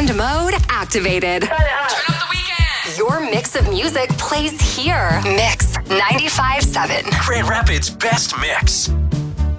weekend mode activated. Turn up the weekend. Your mix of music plays here. Mix 95.7. Grand Rapids' best mix.